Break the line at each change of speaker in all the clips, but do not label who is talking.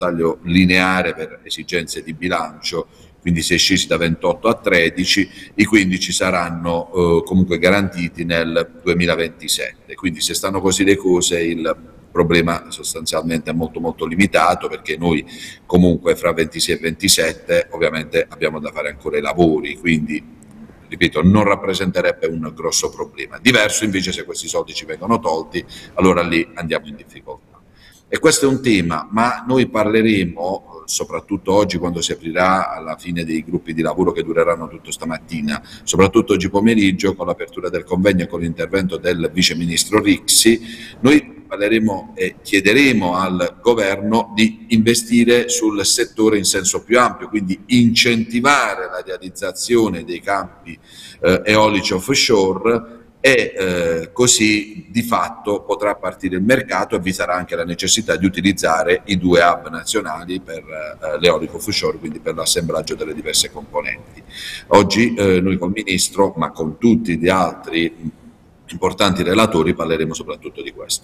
taglio lineare per esigenze di bilancio, quindi si è scesi da 28 a 13, i 15 saranno comunque garantiti nel 2027. Quindi se stanno così le cose il problema sostanzialmente è molto limitato, perché noi comunque fra 26 e 27 ovviamente abbiamo da fare ancora i lavori, quindi ripeto, non rappresenterebbe un grosso problema. Diverso invece se questi soldi ci vengono tolti, allora lì andiamo in difficoltà. E questo è un tema, ma noi parleremo, soprattutto oggi quando si aprirà alla fine dei gruppi di lavoro che dureranno tutto stamattina, soprattutto oggi pomeriggio con l'apertura del convegno e con l'intervento del Vice Ministro Rixi, noi parleremo e chiederemo al governo di investire sul settore in senso più ampio, quindi incentivare la realizzazione dei campi eolici offshore e così di fatto potrà partire il mercato e vi sarà anche la necessità di utilizzare i 2 hub nazionali per l'eolico offshore, quindi per l'assemblaggio delle diverse componenti. Oggi noi col Ministro, ma con tutti gli altri importanti relatori, parleremo soprattutto di questo.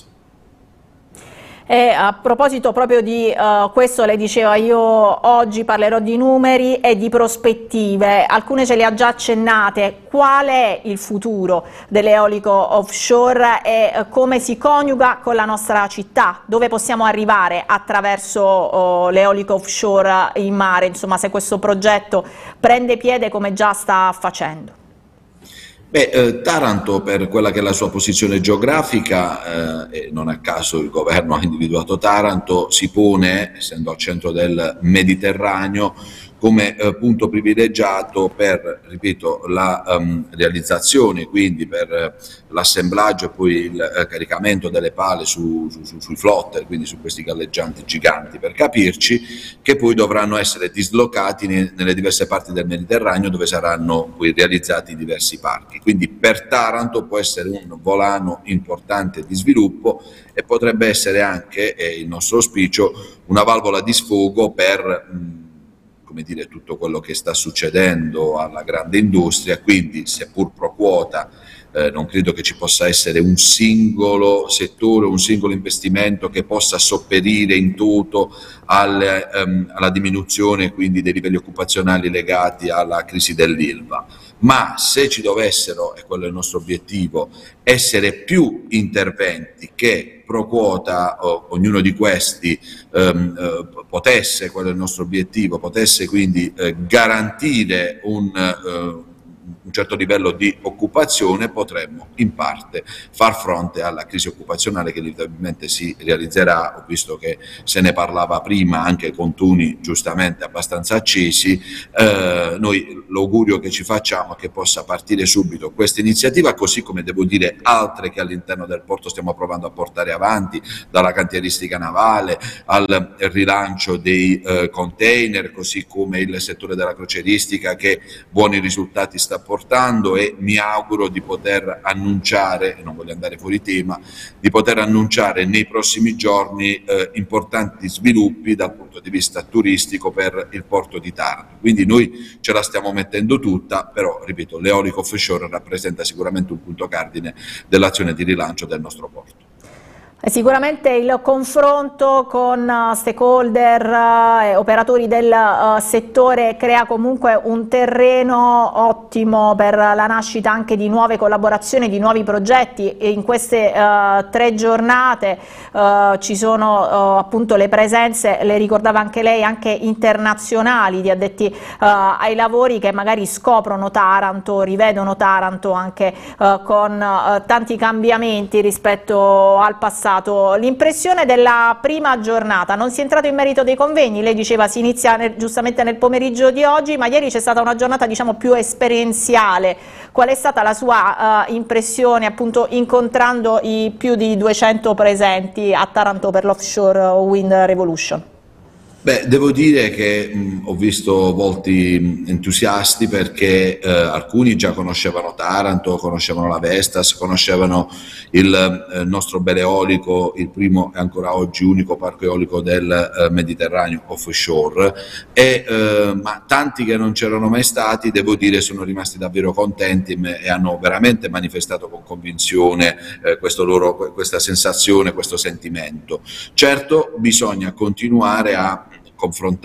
E a proposito proprio di questo, lei diceva io oggi parlerò di numeri e di prospettive, alcune ce le ha già accennate. Qual è il futuro dell'eolico offshore e come si coniuga con la nostra città? Dove possiamo arrivare attraverso l'eolico offshore in mare, insomma, se questo progetto prende piede come già sta facendo?
Taranto, per quella che è la sua posizione geografica, e non a caso il governo ha individuato Taranto, si pone, essendo al centro del Mediterraneo, come punto privilegiato per, ripeto, la realizzazione, quindi per l'assemblaggio e poi il caricamento delle pale sui flotter, quindi su questi galleggianti giganti, per capirci, che poi dovranno essere dislocati nelle diverse parti del Mediterraneo dove saranno poi realizzati diversi parchi. Quindi per Taranto può essere un volano importante di sviluppo e potrebbe essere anche, il nostro auspicio, una valvola di sfogo per come dire, tutto quello che sta succedendo alla grande industria. Quindi, seppur pro quota, non credo che ci possa essere un singolo settore, un singolo investimento che possa sopperire in tutto alla diminuzione quindi dei livelli occupazionali legati alla crisi dell'Ilva. Ma se ci dovessero, e quello è il nostro obiettivo, essere più interventi che pro quota ognuno di questi potesse, quello è il nostro obiettivo, potesse quindi garantire un certo livello di occupazione, potremmo in parte far fronte alla crisi occupazionale che inevitabilmente si realizzerà. Ho visto che se ne parlava prima anche con toni giustamente abbastanza accesi. Noi l'augurio che ci facciamo è che possa partire subito questa iniziativa, così come devo dire altre che all'interno del porto stiamo provando a portare avanti, dalla cantieristica navale al rilancio dei container, così come il settore della crocieristica che buoni risultati sta portando, e mi auguro di poter annunciare, e non voglio andare fuori tema, di poter annunciare nei prossimi giorni importanti sviluppi dal punto di vista turistico per il porto di Taranto. Quindi noi ce la stiamo mettendo tutta, però ripeto, l'eolico offshore rappresenta sicuramente un punto cardine dell'azione di rilancio del nostro porto.
Sicuramente il confronto con stakeholder e operatori del settore crea comunque un terreno ottimo per la nascita anche di nuove collaborazioni, di nuovi progetti, e in queste 3 giornate ci sono appunto le presenze, le ricordava anche lei, anche internazionali, di addetti ai lavori che magari scoprono Taranto, rivedono Taranto anche con tanti cambiamenti rispetto al passato. L'impressione della prima giornata, non si è entrato in merito dei convegni, lei diceva si inizia giustamente nel pomeriggio di oggi, ma ieri c'è stata una giornata diciamo più esperienziale. Qual è stata la sua impressione appunto incontrando i più di 200 presenti a Taranto per l'Offshore Wind Revolution?
Beh, devo dire che ho visto volti entusiasti perché alcuni già conoscevano Taranto, conoscevano la Vestas, conoscevano il nostro bel eolico, il primo e ancora oggi unico parco eolico del Mediterraneo offshore, ma tanti che non c'erano mai stati, devo dire, sono rimasti davvero contenti e hanno veramente manifestato con convinzione questa sensazione, questo sentimento. Certo, bisogna continuare a confrontare